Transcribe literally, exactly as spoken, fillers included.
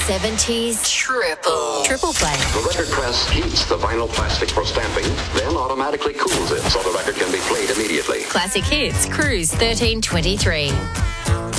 seventies triple. Triple play. The record press heats the vinyl plastic for stamping, then automatically cools it so the record can be played immediately. Classic Hits, Cruise thirteen twenty-three.